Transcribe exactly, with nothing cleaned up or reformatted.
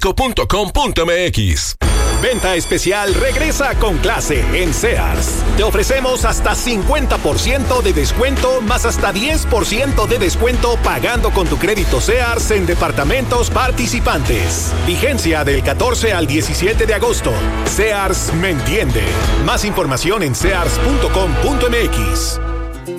punto com punto m x. Venta especial regresa con clase en Sears. Te ofrecemos hasta cincuenta por ciento de descuento más hasta diez por ciento de descuento pagando con tu crédito Sears en departamentos participantes. Vigencia del catorce al diecisiete de agosto. Sears me entiende. Más información en sears punto com punto m x.